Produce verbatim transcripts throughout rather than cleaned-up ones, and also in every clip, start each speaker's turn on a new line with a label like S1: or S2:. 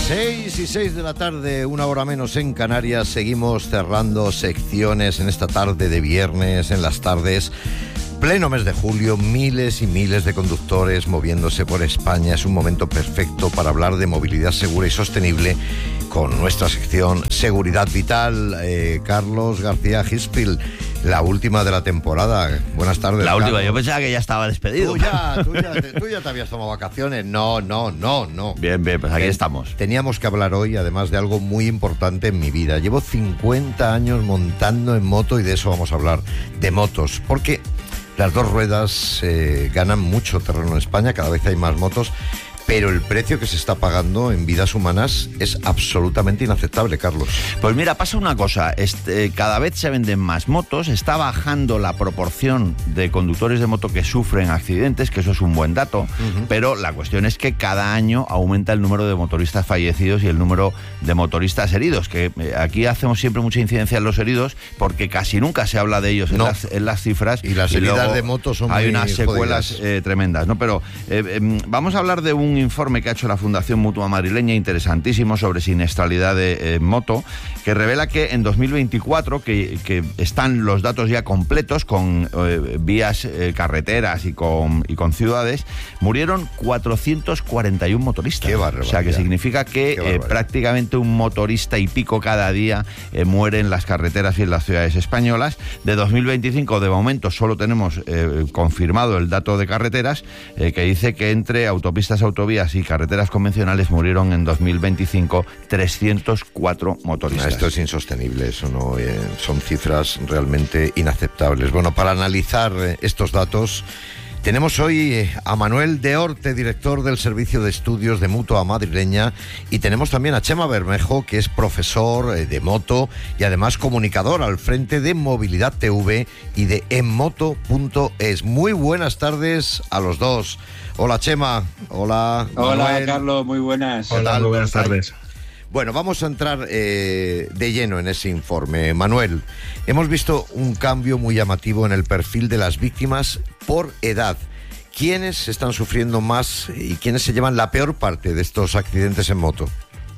S1: seis y seis de la tarde, una hora menos en Canarias. Seguimos cerrando secciones en esta tarde de viernes, en las tardes. Pleno mes de julio, miles y miles de conductores moviéndose por España. Es un momento perfecto para hablar de movilidad segura y sostenible con nuestra sección Seguridad Vital. Eh, Carlos García Gispil, la última de la temporada. Buenas tardes,
S2: La última,
S1: Carlos.
S2: Yo pensaba que ya estaba despedido.
S1: Tú ya, tú, ya, tú ya te habías tomado vacaciones. No, no, no, no.
S2: Bien, bien, pues aquí
S1: Ten-
S2: estamos.
S1: Teníamos que hablar hoy, además, de algo muy importante en mi vida. Llevo cincuenta años montando en moto y de eso vamos a hablar, de motos. Porque las dos ruedas eh, ganan mucho terreno en España, cada vez hay más motos, pero el precio que se está pagando en vidas humanas es absolutamente inaceptable, Carlos.
S2: Pues mira, pasa una cosa, este, cada vez se venden más motos, está bajando la proporción de conductores de moto que sufren accidentes, que eso es un buen dato, uh-huh. pero la cuestión es que cada año aumenta el número de motoristas fallecidos y el número de motoristas heridos, que eh, aquí hacemos siempre mucha incidencia en los heridos, porque casi nunca se habla de ellos en,
S1: no.
S2: las, en las cifras.
S1: Y las heridas de moto son
S2: hay
S1: muy
S2: unas secuelas eh, tremendas, ¿no? Pero eh, eh, vamos a hablar de un informe que ha hecho la Fundación Mutua Madrileña, interesantísimo, sobre siniestralidad de eh, moto, que revela que en dos mil veinticuatro, que, que están los datos ya completos con eh, vías, eh, carreteras y con, y con ciudades, murieron cuatrocientos cuarenta y uno motoristas.
S1: Qué barbaridad.
S2: O sea, que significa que eh, prácticamente un motorista y pico cada día eh, muere en las carreteras y en las ciudades españolas. De dos mil veinticinco, de momento, solo tenemos eh, confirmado el dato de carreteras, eh, que dice que entre autopistas, autovías y carreteras convencionales murieron en dos mil veinticinco trescientos cuatro motoristas.
S1: Esto es insostenible, eso no eh, son cifras realmente inaceptables. Bueno, para analizar eh, estos datos tenemos hoy eh, a Manuel de Orte, director del Servicio de Estudios de Mutua Madrileña, y tenemos también a Chema Bermejo, que es profesor eh, de moto y además comunicador al frente de Movilidad T V y de enmoto punto es. Muy buenas tardes a los dos. Hola, Chema. Hola,
S3: Hola,
S1: Manuel.
S3: Carlos, muy buenas.
S1: Hola,
S4: muy buenas tardes.
S1: Bueno, vamos a entrar eh, de lleno en ese informe. Manuel, hemos visto un cambio muy llamativo en el perfil de las víctimas por edad. ¿Quiénes están sufriendo más y quiénes se llevan la peor parte de estos accidentes en moto?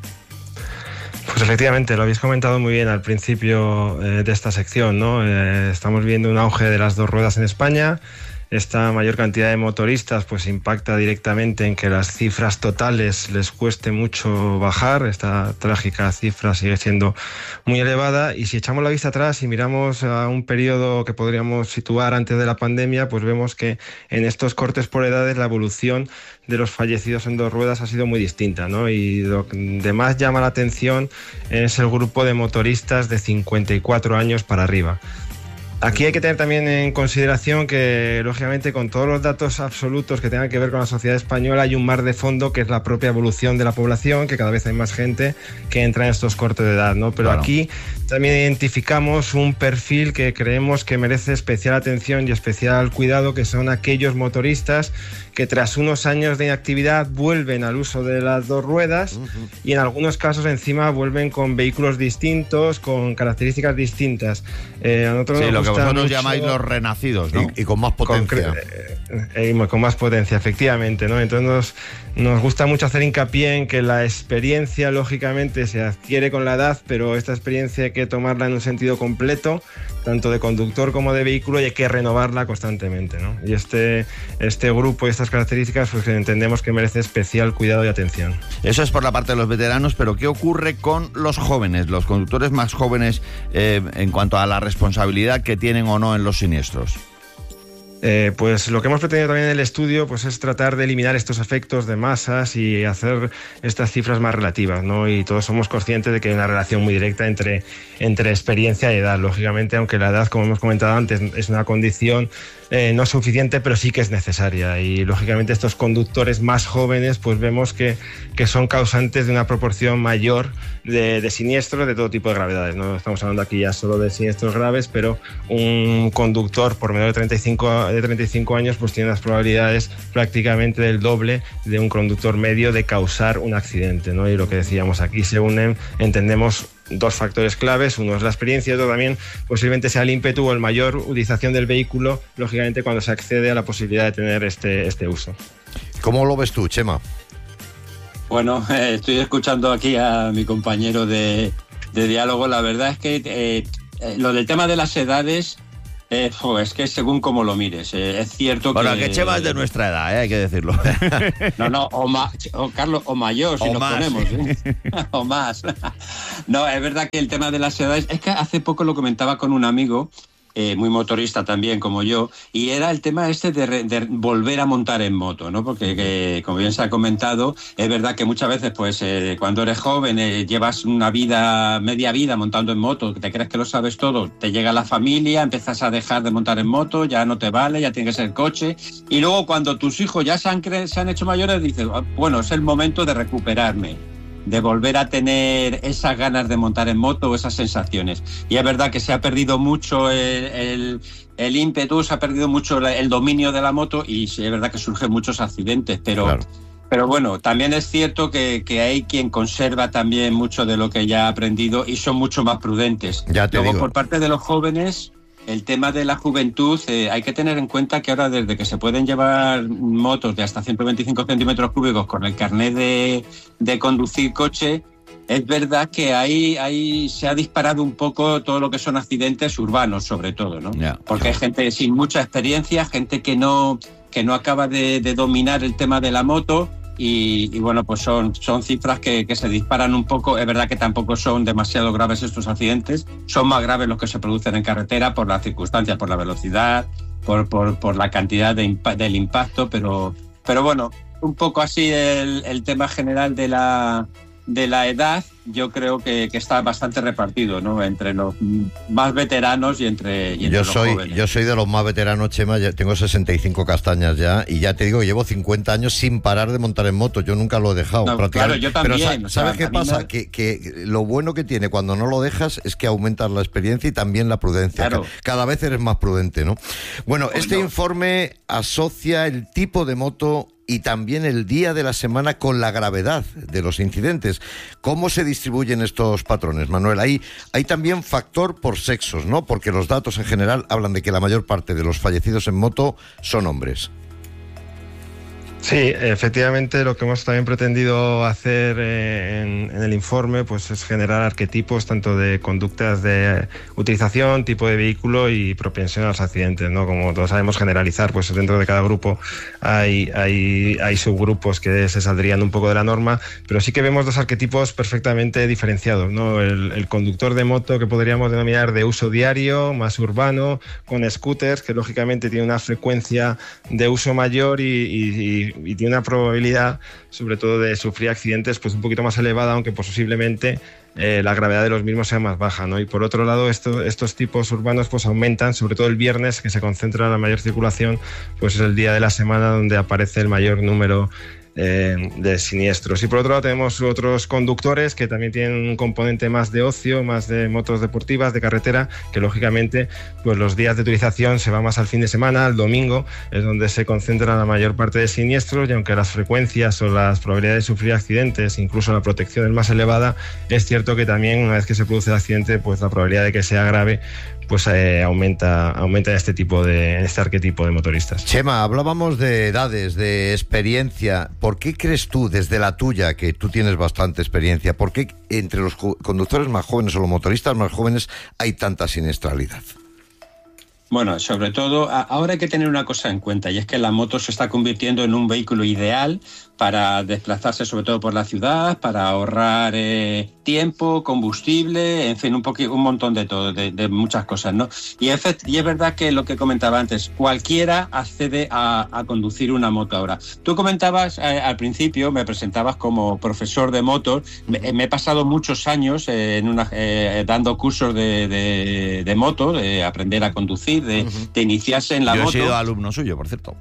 S4: Pues efectivamente, lo habéis comentado muy bien al principio eh, de esta sección, ¿no? Eh, estamos viendo un auge de las dos ruedas en España. Esta mayor cantidad de motoristas pues impacta directamente en que las cifras totales les cueste mucho bajar. Esta trágica cifra sigue siendo muy elevada, y si echamos la vista atrás y miramos a un periodo que podríamos situar antes de la pandemia, pues vemos que en estos cortes por edades la evolución de los fallecidos en dos ruedas ha sido muy distinta, ¿no? Y lo que más llama la atención es el grupo de motoristas de cincuenta y cuatro años para arriba. Aquí hay que tener también en consideración que, lógicamente, con todos los datos absolutos que tengan que ver con la sociedad española, hay un mar de fondo que es la propia evolución de la población, que cada vez hay más gente que entra en estos cortes de edad, ¿no? Pero claro, aquí también identificamos un perfil que creemos que merece especial atención y especial cuidado, que son aquellos motoristas que tras unos años de inactividad vuelven al uso de las dos ruedas, uh-huh. y en algunos casos encima vuelven con vehículos distintos, con características distintas.
S2: Eh, a nosotros sí, nos lo que vosotros mucho... llamáis los renacidos, ¿no?
S1: Y, y con más potencia.
S4: Con, eh, eh, con más potencia, efectivamente, ¿no? Entonces nos, nos gusta mucho hacer hincapié en que la experiencia, lógicamente, se adquiere con la edad, pero esta experiencia hay que tomarla en un sentido completo, tanto de conductor como de vehículo, y hay que renovarla constantemente, ¿no? Y este, este grupo y estas características, pues entendemos que merece especial cuidado y atención.
S2: Eso es por la parte de los veteranos, pero ¿qué ocurre con los jóvenes, los conductores más jóvenes, eh, en cuanto a la responsabilidad que tienen o no en los siniestros?
S4: Eh, pues lo que hemos pretendido también en el estudio pues es tratar de eliminar estos efectos de masas y hacer estas cifras más relativas, ¿no? Y todos somos conscientes de que hay una relación muy directa entre, entre experiencia y edad. Lógicamente, aunque la edad, como hemos comentado antes, es una condición eh, no suficiente, pero sí que es necesaria. Y lógicamente estos conductores más jóvenes pues vemos que, que son causantes de una proporción mayor de, de siniestros de todo tipo de gravedades. No estamos hablando aquí ya solo de siniestros graves, pero un conductor por menor de treinta y cinco de treinta y cinco años pues tiene las probabilidades prácticamente del doble de un conductor medio de causar un accidente, ¿no? Y lo que decíamos, aquí se unen, entendemos, dos factores claves. Uno es la experiencia, y otro también posiblemente sea el ímpetu o el mayor utilización del vehículo, lógicamente cuando se accede a la posibilidad de tener este, este uso.
S1: ¿Cómo lo ves tú, Chema?
S3: Bueno, eh, estoy escuchando aquí a mi compañero de, de diálogo. La verdad es que eh, eh, lo del tema de las edades, eh, oh, es que según cómo lo mires, eh, es cierto
S2: bueno,
S3: que...
S2: Bueno, que Chema es de nuestra edad, ¿eh? Hay que decirlo.
S3: No, no, o, ma, o Carlos, o mayor, si
S2: o
S3: nos
S2: más,
S3: ponemos.
S2: sí.
S3: ¿eh? O más. No, es verdad que el tema de las edades... Es que hace poco lo comentaba con un amigo... Eh, muy motorista también como yo, y era el tema este de, re, de volver a montar en moto, ¿no? Porque que, como bien se ha comentado, es verdad que muchas veces pues eh, cuando eres joven eh, llevas una vida, media vida montando en moto, te crees que lo sabes todo, te llega la familia, empiezas a dejar de montar en moto, ya no te vale, ya tiene que ser coche, y luego cuando tus hijos ya se han, cre se han hecho mayores, dices, bueno, es el momento de recuperarme, de volver a tener esas ganas de montar en moto o esas sensaciones. Y es verdad que se ha perdido mucho el, el, el ímpetu, se ha perdido mucho el dominio de la moto y sí, es verdad que surgen muchos accidentes, pero, claro. pero bueno, también es cierto que, que hay quien conserva también mucho de lo que ya ha aprendido y son mucho más prudentes.
S1: Ya te
S3: Luego,
S1: digo.
S3: por parte de los jóvenes... El tema de la juventud, eh, hay que tener en cuenta que ahora desde que se pueden llevar motos de hasta ciento veinticinco centímetros cúbicos con el carnet de, de conducir coche, es verdad que ahí, ahí se ha disparado un poco todo lo que son accidentes urbanos, sobre todo, ¿no? Yeah. Porque hay gente sin mucha experiencia, gente que no, que no acaba de, de dominar el tema de la moto. Y, y bueno, pues son, son cifras que, que se disparan un poco. Es verdad que tampoco son demasiado graves estos accidentes. Son más graves los que se producen en carretera por las circunstancias, por la velocidad, por, por, por la cantidad de impa del impacto. Pero, pero bueno, un poco así el, el tema general de la, de la edad, yo creo que, que está bastante repartido, ¿no? Entre los más veteranos y entre, y entre
S1: yo
S3: los
S1: soy,
S3: jóvenes.
S1: Yo soy de los más veteranos, Chema, ya tengo sesenta y cinco castañas ya, y ya te digo, llevo cincuenta años sin parar de montar en moto, yo nunca lo he dejado.
S3: No, claro, yo también.
S1: Pero ¿sabes
S3: o sea,
S1: qué pasa? Me... Que, que lo bueno que tiene cuando no lo dejas es que aumentas la experiencia y también la prudencia.
S3: Claro.
S1: Cada vez eres más prudente, ¿no? Bueno, pues este no. informe asocia el tipo de moto y también el día de la semana con la gravedad de los incidentes. ¿Cómo se distribuyen estos patrones, Manuel? Hay, hay también factor por sexos, ¿no? Porque los datos en general hablan de que la mayor parte de los fallecidos en moto son hombres.
S4: Sí, efectivamente lo que hemos también pretendido hacer eh, en, en el informe pues es generar arquetipos tanto de conductas de utilización, tipo de vehículo y propensión a los accidentes, ¿no? Como todos sabemos generalizar, pues dentro de cada grupo hay, hay, hay subgrupos que se saldrían un poco de la norma, pero sí que vemos dos arquetipos perfectamente diferenciados, ¿no? El, el conductor de moto que podríamos denominar de uso diario, más urbano, con scooters, que lógicamente tiene una frecuencia de uso mayor y, y, y y tiene una probabilidad, sobre todo, de sufrir accidentes pues un poquito más elevada, aunque posiblemente eh, la gravedad de los mismos sea más baja, ¿no? Y por otro lado, esto, estos tipos urbanos pues aumentan, sobre todo el viernes, que se concentra la mayor circulación, pues es el día de la semana donde aparece el mayor número Eh, de siniestros. Y por otro lado tenemos otros conductores que también tienen un componente más de ocio, más de motos deportivas, de carretera, que lógicamente pues los días de utilización se va más al fin de semana, al domingo, es donde se concentra la mayor parte de siniestros, y aunque las frecuencias o las probabilidades de sufrir accidentes, incluso la protección es más elevada, es cierto que también una vez que se produce el accidente, pues la probabilidad de que sea grave pues eh, aumenta, aumenta este tipo de, este arquetipo de motoristas.
S1: Chema, hablábamos de edades, de experiencia. ¿Por qué crees tú, desde la tuya, que tú tienes bastante experiencia, por qué entre los conductores más jóvenes o los motoristas más jóvenes hay tanta siniestralidad?
S3: Bueno, sobre todo, ahora hay que tener una cosa en cuenta, y es que la moto se está convirtiendo en un vehículo ideal para desplazarse sobre todo por la ciudad, para ahorrar eh, tiempo, combustible, en fin, un poquito, un montón de todo, de, de muchas cosas, ¿no? Y es, y es verdad que lo que comentaba antes, cualquiera accede a, a conducir una moto ahora. Tú comentabas eh, al principio, me presentabas como profesor de motos, me, me he pasado muchos años eh, en una, eh, dando cursos de, de, de moto, de aprender a conducir, de, uh-huh. de iniciarse en la
S2: Yo
S3: moto.
S2: Yo he sido alumno suyo, por cierto.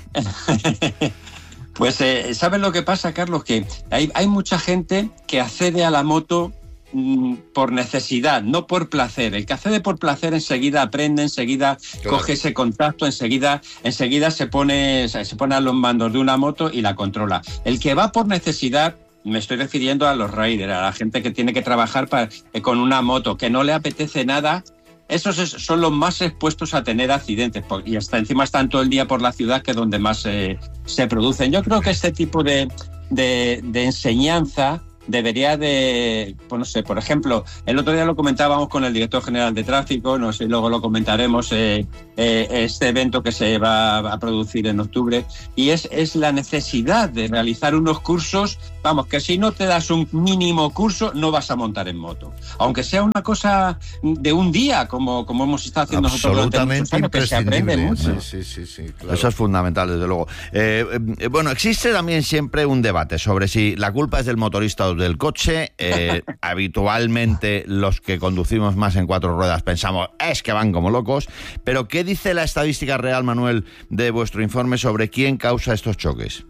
S3: Pues, eh, ¿sabes lo que pasa, Carlos? Que hay, hay mucha gente que accede a la moto mmm, por necesidad, no por placer. El que accede por placer enseguida aprende, enseguida claro. coge ese contacto, enseguida, enseguida se pone, se pone a los mandos de una moto y la controla. El que va por necesidad, me estoy refiriendo a los riders, a la gente que tiene que trabajar para, eh, con una moto, que no le apetece nada. Esos son los más expuestos a tener accidentes, y hasta encima están todo el día por la ciudad, que es donde más eh, se producen. Yo creo que este tipo de, de, de enseñanza debería de, pues no sé, por ejemplo, el otro día lo comentábamos con el director general de tráfico, no sé, luego lo comentaremos, eh, eh, este evento que se va a producir en octubre, y es, es la necesidad de realizar unos cursos, vamos, que si no te das un mínimo curso no vas a montar en moto, aunque sea una cosa de un día, como, como hemos estado haciendo nosotros durante muchos años, que se aprende mucho.
S1: Sí, sí, sí, sí, claro.
S2: Eso es fundamental, desde luego. Eh, eh, bueno, existe también siempre un debate sobre si la culpa es del motorista o del coche. Eh, habitualmente los que conducimos más en cuatro ruedas pensamos es que van como locos, pero ¿qué dice la estadística real, Manuel, de vuestro informe sobre quién causa estos choques?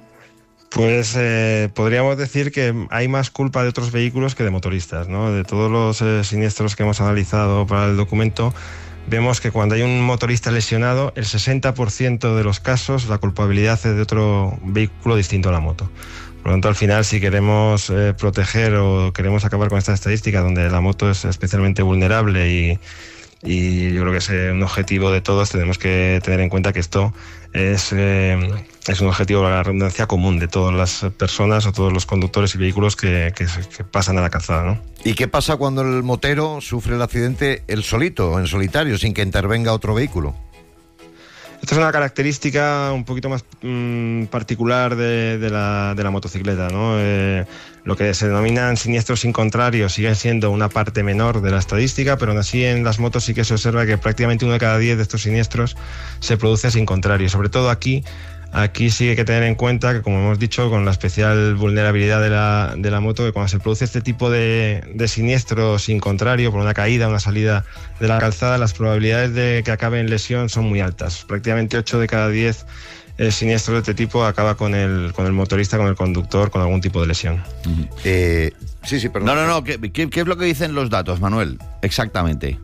S4: Pues eh, podríamos decir que hay más culpa de otros vehículos que de motoristas, ¿no? De todos los eh, siniestros que hemos analizado para el documento, vemos que cuando hay un motorista lesionado, el sesenta por ciento de los casos la culpabilidad es de otro vehículo distinto a la moto. Por lo tanto, al final, si queremos eh, proteger o queremos acabar con esta estadística donde la moto es especialmente vulnerable y, y yo creo que es un objetivo de todos, tenemos que tener en cuenta que esto es, eh, es un objetivo, la redundancia, común de todas las personas o todos los conductores y vehículos que, que, que pasan a la calzada, ¿no?
S1: ¿Y qué pasa cuando el motero sufre el accidente él solito, en solitario, sin que intervenga otro vehículo?
S4: Esta es una característica un poquito más mmm, particular de, de, la, de la motocicleta, ¿no? Eh, lo que se denominan siniestros sin contrario siguen siendo una parte menor de la estadística, pero aún así en las motos sí que se observa que prácticamente uno de cada diez de estos siniestros se produce sin contrario. Sobre todo aquí, aquí sí hay que tener en cuenta que, como hemos dicho, con la especial vulnerabilidad de la, de la moto, que cuando se produce este tipo de, de siniestro sin contrario, por una caída, una salida de la calzada, las probabilidades de que acabe en lesión son muy altas. Prácticamente ocho de cada diez eh, siniestros de este tipo acaba con el, con el motorista, con el conductor, con algún tipo de lesión.
S1: Eh, sí, sí, perdón.
S2: No, no, no. ¿Qué, qué, qué es lo que dicen los datos, Manuel? Exactamente.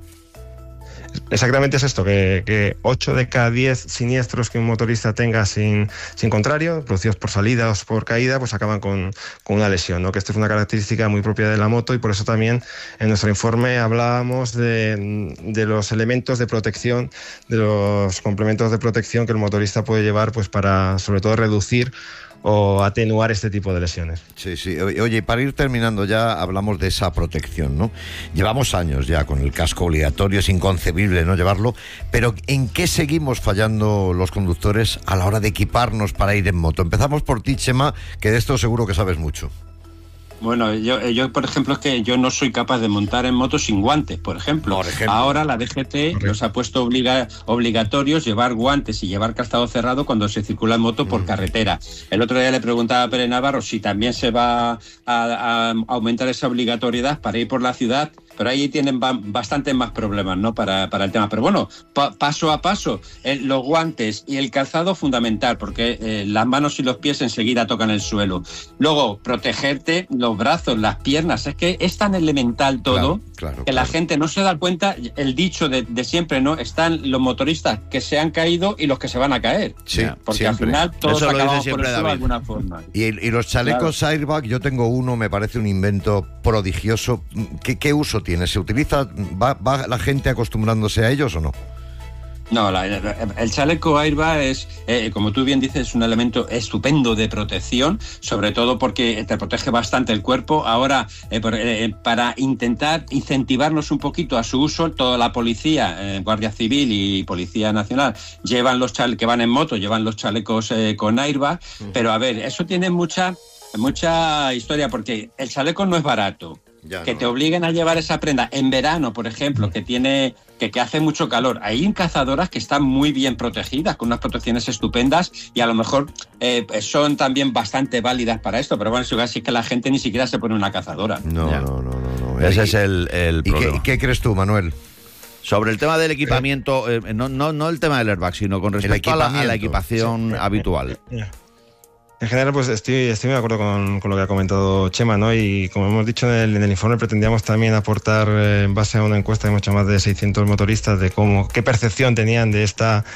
S4: Exactamente es esto, que, que ocho de cada diez siniestros que un motorista tenga sin, sin contrario, producidos por salida o por caída, pues acaban con, con una lesión, ¿no? Que esto es una característica muy propia de la moto y por eso también en nuestro informe hablábamos de, de los elementos de protección, de los complementos de protección que el motorista puede llevar, pues para sobre todo reducir o atenuar este tipo de lesiones.
S1: Sí, sí. Oye, para ir terminando ya hablamos de esa protección, ¿no? Llevamos años ya con el casco obligatorio, es inconcebible no llevarlo, pero ¿en qué seguimos fallando los conductores a la hora de equiparnos para ir en moto? Empezamos por ti, Chema, que de esto seguro que sabes mucho.
S3: Bueno, yo, yo por ejemplo, es que yo no soy capaz de montar en moto sin guantes, por ejemplo. Por ejemplo. Ahora la D G T Correcto. nos ha puesto obliga, obligatorios llevar guantes y llevar calzado cerrado cuando se circula en moto por mm. carretera. El otro día le preguntaba a Pere Navarro si también se va a, a aumentar esa obligatoriedad para ir por la ciudad, pero ahí tienen bastantes más problemas, ¿no? Para, para el tema. Pero bueno, pa, paso a paso, eh, los guantes y el calzado fundamental, porque eh, las manos y los pies enseguida tocan el suelo. Luego, protegerte los brazos, las piernas, es que es tan elemental todo
S1: claro, claro,
S3: que
S1: claro.
S3: la gente no se da cuenta, el dicho de, de siempre, ¿no? Están los motoristas que se han caído y los que se van a caer.
S1: Sí,
S3: porque
S1: siempre.
S3: al final todos
S2: Eso
S3: acabamos
S2: lo
S3: por eso de alguna forma.
S1: Y, y los chalecos claro. airbag, yo tengo uno, me parece un invento prodigioso. ¿Qué, qué uso tiene? ¿Se utiliza? ¿Va, va la gente acostumbrándose a ellos o no?
S3: No, la, el chaleco airbag es, eh, como tú bien dices, un elemento estupendo de protección, sobre todo porque te protege bastante el cuerpo. Ahora, eh, por, eh, para intentar incentivarnos un poquito a su uso, toda la policía, eh, Guardia Civil y Policía Nacional, llevan los chale- que van en moto, llevan los chalecos eh, con airbag, uh-huh. pero a ver, eso tiene mucha, mucha historia, porque el chaleco no es barato. Ya que no. te obliguen a llevar esa prenda en verano, por ejemplo, que tiene que, que hace mucho calor. Hay cazadoras que están muy bien protegidas, con unas protecciones estupendas y a lo mejor eh, son también bastante válidas para esto, pero bueno, eso es que la gente ni siquiera se pone una cazadora.
S1: No,
S2: ya.
S1: no, no, no, no.
S2: Ese ¿Y, es el, el
S1: ¿y
S2: problema.
S1: Qué, qué crees tú, Manuel?
S2: Sobre el tema del equipamiento, eh, no, no, no el tema del airbag, sino con respecto a la, a la equipación sí. habitual.
S4: Yeah. En general, pues estoy, estoy de acuerdo con, con lo que ha comentado Chema, ¿no? Y como hemos dicho en el, en el informe, pretendíamos también aportar, eh, en base a una encuesta de mucho más de seiscientos motoristas, de cómo, qué percepción tenían de esta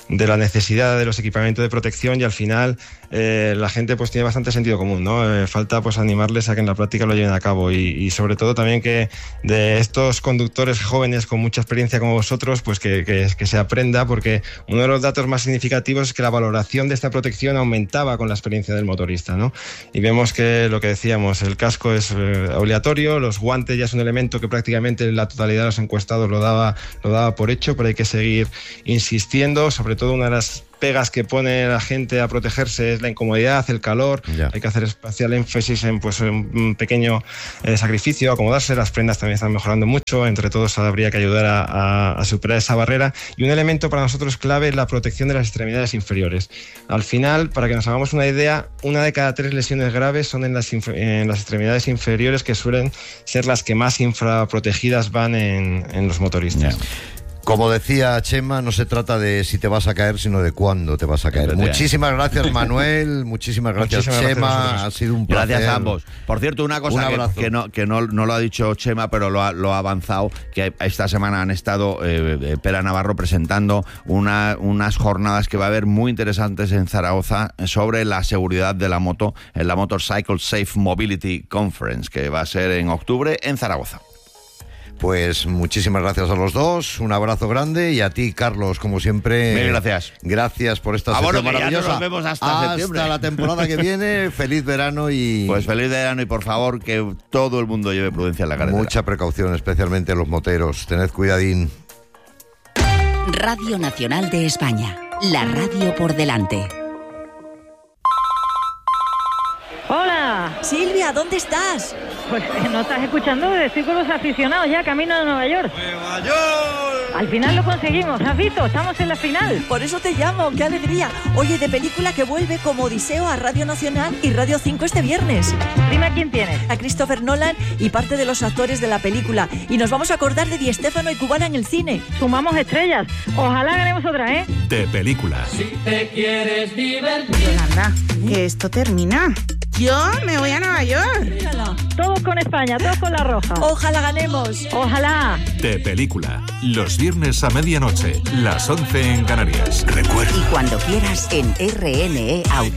S4: de la necesidad de los equipamientos de protección y al final eh, la gente pues tiene bastante sentido común, ¿no? Eh, falta pues animarles a que en la práctica lo lleven a cabo y, y sobre todo también que de estos conductores jóvenes con mucha experiencia como vosotros, pues que, que, que se aprenda, porque uno de los datos más significativos es que la valoración de esta protección aumentaba con la experiencia del motorista, ¿no? Y vemos que lo que decíamos, el casco es eh, obligatorio, los guantes ya es un elemento que prácticamente la totalidad de los encuestados lo daba, lo daba por hecho, pero hay que seguir insistiendo. Sobre todo una de las pegas que pone la gente a protegerse es la incomodidad, el calor. Ya. Hay que hacer especial énfasis en pues un pequeño eh, sacrificio, acomodarse. Las prendas también están mejorando mucho, entre todos habría que ayudar a, a, a superar esa barrera. Y un elemento para nosotros clave es la protección de las extremidades inferiores. Al final, para que nos hagamos una idea, una de cada tres lesiones graves son en las, en las extremidades inferiores, que suelen ser las que más infraprotegidas van en, en los motoristas.
S1: Ya. Como decía Chema, no se trata de si te vas a caer, sino de cuándo te vas a caer. Muchísimas gracias, Manuel. Muchísimas gracias, muchísimas Chema. Gracias ha sido un placer.
S2: Gracias a ambos. Por cierto, una cosa un que, que, no, que no, no lo ha dicho Chema, pero lo ha, lo ha avanzado, que esta semana han estado eh, Pera Navarro presentando una, unas jornadas que va a haber muy interesantes en Zaragoza sobre la seguridad de la moto, en la Motorcycle Safe Mobility Conference, que va a ser en octubre en Zaragoza.
S1: Pues muchísimas gracias a los dos, un abrazo grande, y a ti, Carlos, como siempre.
S2: Mil gracias.
S1: Gracias por esta
S2: sesión
S1: ah, bueno,
S2: maravillosa. Nos vemos hasta,
S1: hasta
S2: septiembre.
S1: la temporada que viene. Feliz verano y...
S2: Pues feliz verano y por favor que todo el mundo lleve prudencia en la carretera.
S1: Mucha precaución, especialmente los moteros. Tened cuidadín.
S5: Radio Nacional de España, la radio por delante.
S6: Hola.
S7: Silvia, ¿dónde estás?
S6: Pues no estás escuchando, estoy con los aficionados ya camino de Nueva York.
S2: ¡Nueva York!
S6: Al final lo conseguimos, ¿has visto? Estamos en la final.
S7: Por eso te llamo, qué alegría. Oye, de película que vuelve como Odiseo a Radio Nacional y Radio cinco este viernes.
S6: Dime a quién tienes.
S7: A Christopher Nolan y parte de los actores de la película. Y nos vamos a acordar de Di Stéfano y Cubana en el cine.
S6: Sumamos estrellas. Ojalá ganemos otra, ¿eh?
S8: De película.
S9: Si te quieres divertir.
S10: Yolanda, que esto termina. Yo me voy a Nueva York.
S7: Ojalá.
S6: Todos con España, todos con la roja.
S7: Ojalá ganemos.
S6: Ojalá.
S8: De película. Los viernes a medianoche, las once en Canarias. Recuerda.
S5: Y cuando quieras en R N E Audio.